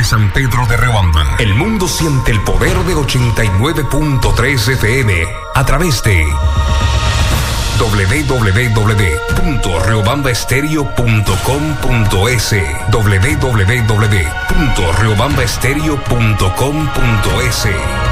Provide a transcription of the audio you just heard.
San Pedro de Riobamba. El mundo siente el poder de 89.3 FM a través de www.riobambaestereo.com.es, www.riobambaestereo.com.es.